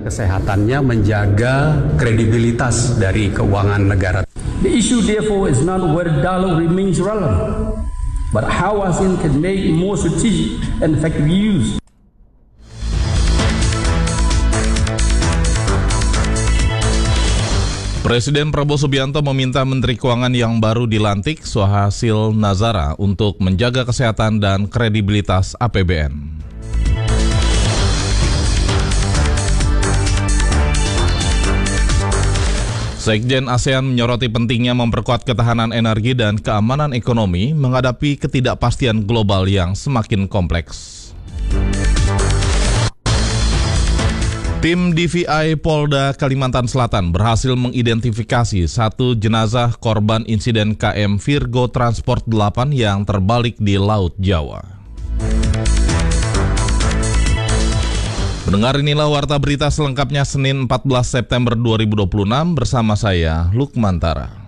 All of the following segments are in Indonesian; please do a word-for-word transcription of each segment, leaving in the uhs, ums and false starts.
kesehatannya, menjaga kredibilitas dari keuangan negara. The issue therefore is not whether dialogue remains relevant, but how ASEAN can make more strategic and effective use. Presiden Prabowo Subianto meminta Menteri Keuangan yang baru dilantik, Suhasil Nazara, untuk menjaga kesehatan dan kredibilitas A P B N. Sekjen ASEAN menyoroti pentingnya memperkuat ketahanan energi dan keamanan ekonomi menghadapi ketidakpastian global yang semakin kompleks. Tim D V I Polda Kalimantan Selatan berhasil mengidentifikasi satu jenazah korban insiden K M Virgo Transport delapan yang terbalik di Laut Jawa. Mendengar inilah warta berita selengkapnya Senin empat belas September dua ribu dua puluh enam bersama saya, Lukmantara.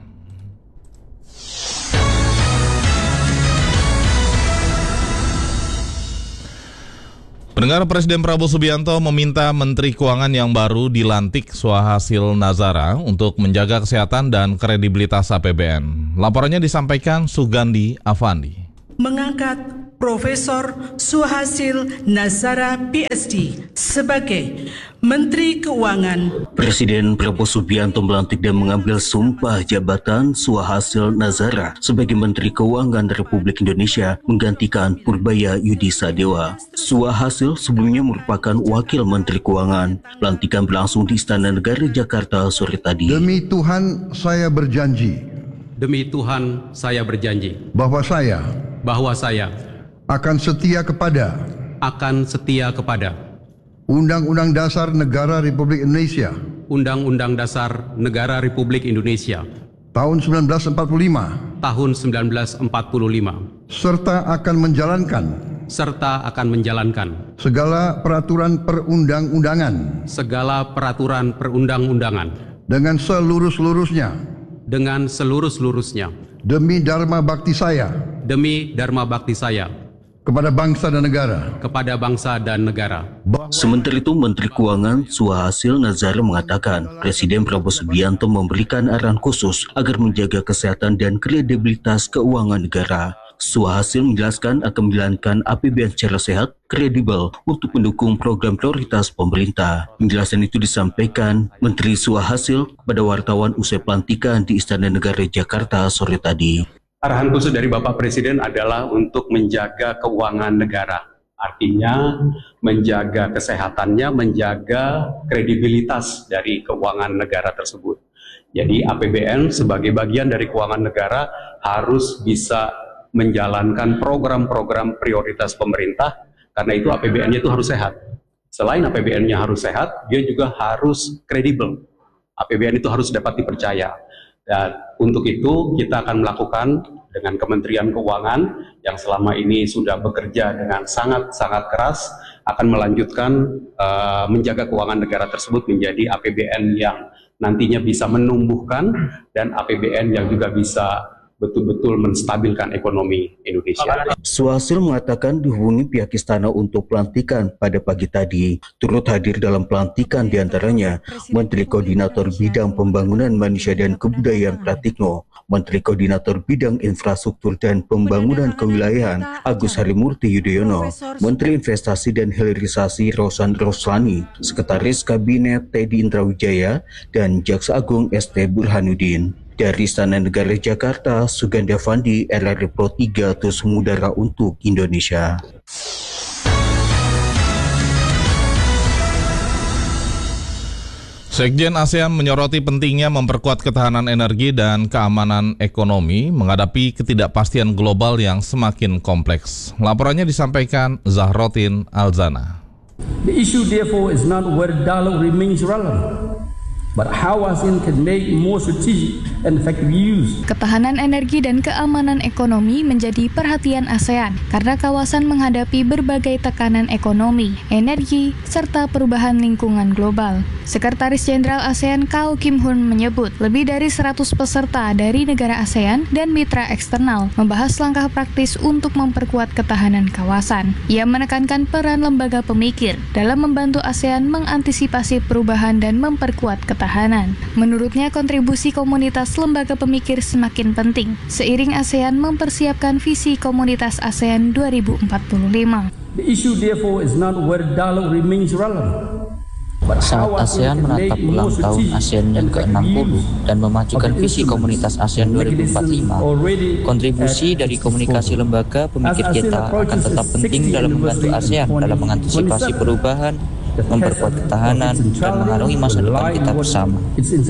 Pendengar, Presiden Prabowo Subianto meminta Menteri Keuangan yang baru dilantik, Suhasil Nazara, untuk menjaga kesehatan dan kredibilitas A P B N. Laporannya disampaikan Sugandi Avandi. Mengangkat Profesor Suhasil Nazara P S D sebagai Menteri Keuangan. Presiden Prabowo Subianto melantik dan mengambil sumpah jabatan Suhasil Nazara sebagai Menteri Keuangan Republik Indonesia menggantikan Purbaya Yudi Sadewa. Suhasil sebelumnya merupakan Wakil Menteri Keuangan. Pelantikan berlangsung di Istana Negara Jakarta sore tadi. Demi Tuhan saya berjanji. Demi Tuhan saya berjanji. Bahwa saya. Bahwa saya. Akan setia kepada. Akan setia kepada. Undang-Undang Dasar Negara Republik Indonesia. Undang-Undang Dasar Negara Republik Indonesia. Tahun seribu sembilan ratus empat puluh lima. Tahun seribu sembilan ratus empat puluh lima. Serta akan menjalankan. Serta akan menjalankan. Segala peraturan perundang-undangan. Segala peraturan perundang-undangan. Dengan seluruh-seluruhnya. Dengan seluruh-seluruhnya. Demi Dharma Bakti saya. Demi Dharma Bakti saya. Kepada bangsa dan negara. Kepada bangsa dan negara. Sementara itu, Menteri Keuangan Suhasil Nazara mengatakan Presiden Prabowo Subianto memberikan arahan khusus agar menjaga kesehatan dan kredibilitas keuangan negara. Suhasil menjelaskan akan menjalankan A P B N secara sehat, kredibel untuk mendukung program prioritas pemerintah. Penjelasan itu disampaikan Menteri Suhasil kepada wartawan usai pelantikan di Istana Negara Jakarta sore tadi. Arahan khusus dari Bapak Presiden adalah untuk menjaga keuangan negara. Artinya menjaga kesehatannya, menjaga kredibilitas dari keuangan negara tersebut. Jadi A P B N sebagai bagian dari keuangan negara harus bisa menjalankan program-program prioritas pemerintah, karena itu A P B N-nya itu harus sehat. Selain A P B N-nya harus sehat, dia juga harus kredibel. A P B N itu harus dapat dipercaya. Dan untuk itu kita akan melakukan dengan Kementerian Keuangan yang selama ini sudah bekerja dengan sangat-sangat keras, akan melanjutkan uh, menjaga keuangan negara tersebut menjadi A P B N yang nantinya bisa menumbuhkan dan A P B N yang juga bisa betul-betul menstabilkan ekonomi Indonesia. Suhasil mengatakan dihubungi pihak istana untuk pelantikan pada pagi tadi. Turut hadir dalam pelantikan diantaranya Menteri Koordinator Bidang Pembangunan Manusia dan Kebudayaan Pratikno, Menteri Koordinator Bidang Infrastruktur dan Pembangunan Kewilayahan Agus Harimurti Yudhoyono, Menteri Investasi dan Hilirisasi Rosan Roslani, Sekretaris Kabinet Teddy Indrawijaya, dan Jaksa Agung S T Burhanuddin. Dari Istana Negara Jakarta, Sugandi Avandi, R R I Pro tiga Terus Mengudara untuk Indonesia. Sekjen ASEAN menyoroti pentingnya memperkuat ketahanan energi dan keamanan ekonomi menghadapi ketidakpastian global yang semakin kompleks. Laporannya disampaikan Zahrotin Alzana. The issue therefore is not whether dialogue remains relevant, but how ASEAN can make more strategic and effective use. Ketahanan energi dan keamanan ekonomi menjadi perhatian ASEAN karena kawasan menghadapi berbagai tekanan ekonomi, energi, serta perubahan lingkungan global. Sekretaris Jenderal ASEAN Kao Kim Hoon menyebut lebih dari seratus peserta dari negara ASEAN dan mitra eksternal membahas langkah praktis untuk memperkuat ketahanan kawasan. Ia menekankan peran lembaga pemikir dalam membantu ASEAN mengantisipasi perubahan dan memperkuat ketahanan. Menurutnya, kontribusi komunitas lembaga pemikir semakin penting seiring ASEAN mempersiapkan visi komunitas ASEAN dua ribu empat puluh lima. The issue therefore is not whether dialogue remains relevant. Saat ASEAN menatap ulang tahun ASEAN yang ke enam puluh dan memajukan visi komunitas ASEAN dua ribu empat puluh lima, kontribusi dari komunikasi lembaga pemikir kita akan tetap penting dalam membantu ASEAN dalam mengantisipasi perubahan, memperkuat ketahanan, dan mengarungi masa depan kita bersama.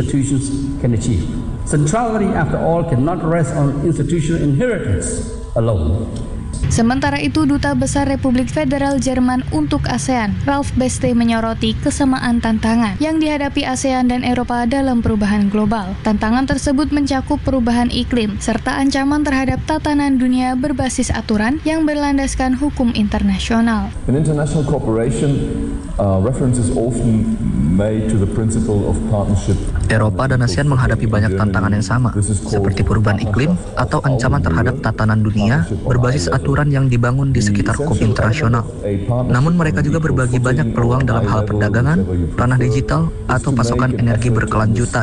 Centrality, after all, cannot rest on institutional inheritance alone. Sementara itu, Duta Besar Republik Federal Jerman untuk ASEAN, Ralf Beste, menyoroti kesamaan tantangan yang dihadapi ASEAN dan Eropa dalam perubahan global. Tantangan tersebut mencakup perubahan iklim, serta ancaman terhadap tatanan dunia berbasis aturan yang berlandaskan hukum internasional. In international cooperation, uh, reference is often made to the principle of partnership. Eropa dan ASEAN menghadapi banyak tantangan yang sama, seperti perubahan iklim atau ancaman terhadap tatanan dunia berbasis aturan yang dibangun di sekitar hukum internasional. Namun mereka juga berbagi banyak peluang dalam hal perdagangan, ranah digital, atau pasokan energi berkelanjutan.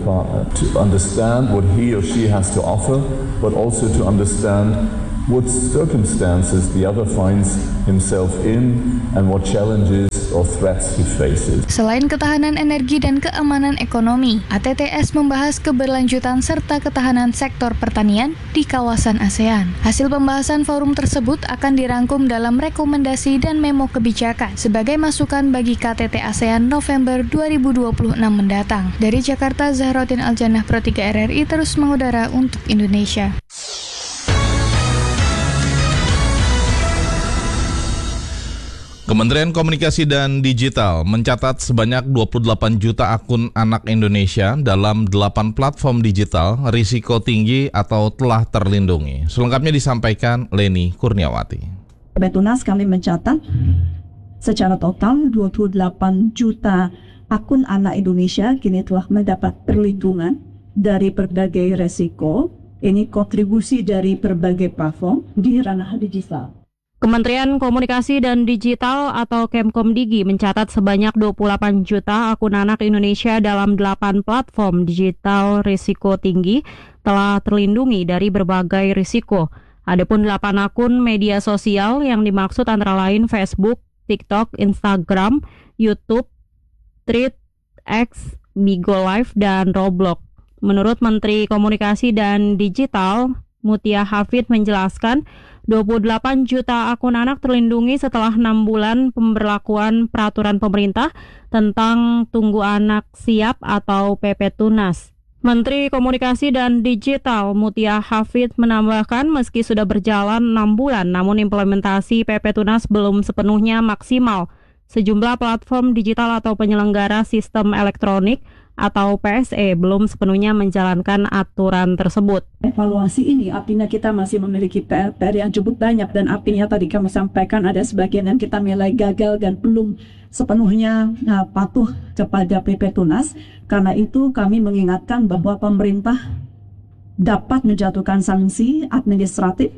What circumstances the other finds himself in and what challenges or threats he faces. Selain ketahanan energi dan keamanan ekonomi, A T T S membahas keberlanjutan serta ketahanan sektor pertanian di kawasan ASEAN. Hasil pembahasan forum tersebut akan dirangkum dalam rekomendasi dan memo kebijakan sebagai masukan bagi K T T ASEAN November dua ribu dua puluh enam mendatang. Dari Jakarta, Zahrotin Aljannah, Pro tiga R R I terus mengudara untuk Indonesia. Kementerian Komunikasi dan Digital mencatat sebanyak dua puluh delapan juta akun anak Indonesia dalam delapan platform digital risiko tinggi atau telah terlindungi. Selengkapnya disampaikan Leni Kurniawati. Beptunas kami mencatat secara total dua puluh delapan juta akun anak Indonesia kini telah mendapat perlindungan dari berbagai risiko. Ini kontribusi dari berbagai platform di ranah digital. Kementerian Komunikasi dan Digital atau Kemkomdigi mencatat sebanyak dua puluh delapan juta akun anak Indonesia dalam delapan platform digital risiko tinggi telah terlindungi dari berbagai risiko. Adapun delapan akun media sosial yang dimaksud antara lain Facebook, TikTok, Instagram, YouTube, Threads, X, Bigo Live, dan Roblox. Menurut Menteri Komunikasi dan Digital, Mutia Hafid menjelaskan dua puluh delapan juta akun anak terlindungi setelah enam bulan pemberlakuan peraturan pemerintah tentang Tunggu Anak Siap atau P P Tunas. Menteri Komunikasi dan Digital Mutia Hafid menambahkan meski sudah berjalan enam bulan namun implementasi P P Tunas belum sepenuhnya maksimal. Sejumlah platform digital atau penyelenggara sistem elektronik atau P S E belum sepenuhnya menjalankan aturan tersebut. Evaluasi ini artinya kita masih memiliki P R, P R yang cukup banyak dan artinya tadi kami sampaikan ada sebagian yang kita nilai gagal dan belum sepenuhnya nah, patuh kepada P P Tunas. Karena itu kami mengingatkan bahwa pemerintah dapat menjatuhkan sanksi administratif,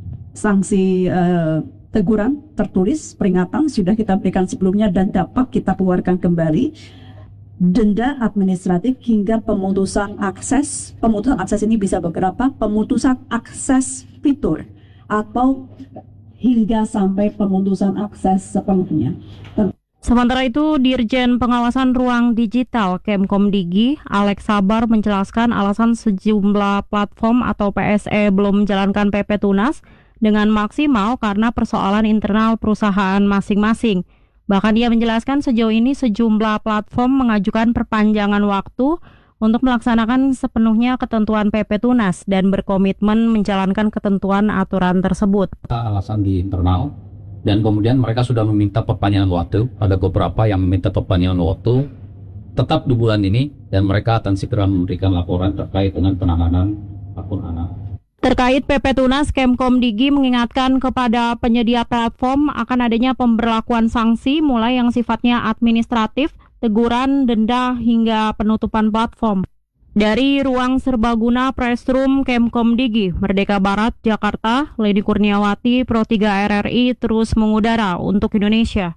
sanksi uh, teguran tertulis, peringatan sudah kita berikan sebelumnya dan dapat kita keluarkan kembali. Denda administratif hingga pemutusan akses. Pemutusan akses ini bisa beberapa, pemutusan akses fitur atau hingga sampai pemutusan akses sepenuhnya. Sementara itu, Dirjen Pengawasan Ruang Digital Kemkomdigi, Alex Sabar menjelaskan alasan sejumlah platform atau P S E belum menjalankan P P Tunas dengan maksimal karena persoalan internal perusahaan masing-masing. Bahkan dia menjelaskan sejauh ini sejumlah platform mengajukan perpanjangan waktu untuk melaksanakan sepenuhnya ketentuan P P Tunas dan berkomitmen menjalankan ketentuan aturan tersebut. Alasan di internal dan kemudian mereka sudah meminta perpanjangan waktu. Ada beberapa yang meminta perpanjangan waktu tetap di bulan ini dan mereka akan segera memberikan laporan terkait dengan penanganan akun anak. Terkait P P Tunas, Kemkomdigi mengingatkan kepada penyedia platform akan adanya pemberlakuan sanksi mulai yang sifatnya administratif, teguran, denda, hingga penutupan platform. Dari Ruang Serbaguna Press Room Kemkomdigi, Merdeka Barat, Jakarta, Leni Kurniawati, Pro tiga R R I terus mengudara untuk Indonesia.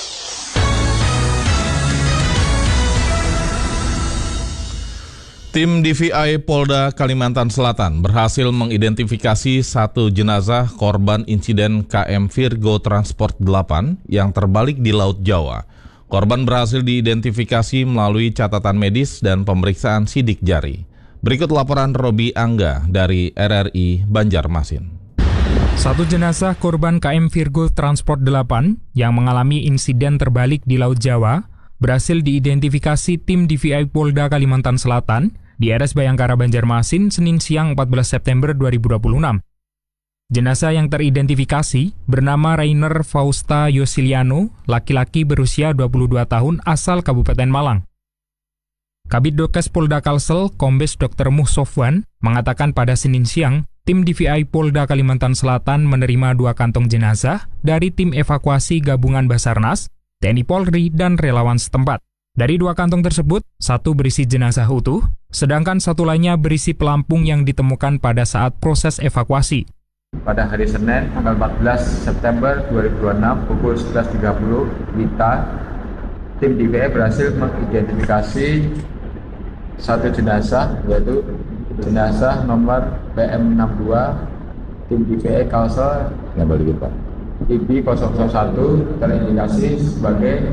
Tim D V I Polda Kalimantan Selatan berhasil mengidentifikasi satu jenazah korban insiden K M Virgo Transport delapan yang terbalik di Laut Jawa. Korban berhasil diidentifikasi melalui catatan medis dan pemeriksaan sidik jari. Berikut laporan Robi Angga dari R R I Banjarmasin. Satu jenazah korban K M Virgo Transport delapan yang mengalami insiden terbalik di Laut Jawa berhasil diidentifikasi tim D V I Polda Kalimantan Selatan di R S Bayangkara Banjarmasin Senin siang empat belas September dua ribu dua puluh enam. Jenazah yang teridentifikasi bernama Rainer Fausta Yosiliano, laki-laki berusia dua puluh dua tahun asal Kabupaten Malang. Kabid Dokes Polda Kalsel, Kombes Dokter Muh Sofwan, mengatakan pada Senin siang, tim D V I Polda Kalimantan Selatan menerima dua kantong jenazah dari tim evakuasi gabungan Basarnas, T N I Polri, dan relawan setempat. Dari dua kantong tersebut, satu berisi jenazah utuh, sedangkan satu lainnya berisi pelampung yang ditemukan pada saat proses evakuasi. Pada hari Senin, tanggal empat belas September dua ribu dua puluh enam, pukul sebelas tiga puluh W I T A, tim D V I berhasil mengidentifikasi satu jenazah, yaitu jenazah nomor P M enam dua, tim D V I Kalsel I B nol nol satu, terindikasi sebagai